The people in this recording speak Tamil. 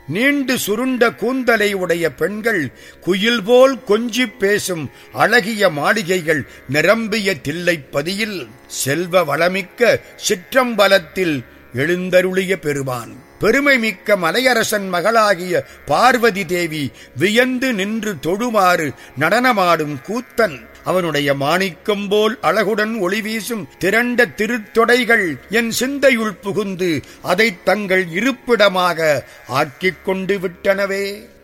நீண்டு சுருண்ட கூந்தலை உடைய பெண்கள் குயில் போல் கொஞ்சிப் பேசும் அழகிய மாளிகைகள் நிரம்பிய தில்லைப்பதியில் செல்வ வளமிக்க சிற்றம்பலத்தில் எழுந்தருளிய பெருமான் பெருமைமிக்க மலையரசன் மகளாகிய பார்வதி தேவி வியந்து நின்று தொழுமாறு நடனமாடும் கூத்தன் அவனுடைய மாணிக்கம் போல் அழகுடன் ஒளிவீசும் திரண்ட திருத்தொடைகள் என் சிந்தையுள் புகுந்து அதை தங்கள் இருப்பிடமாக ஆக்கிக் கொண்டு விட்டனவே.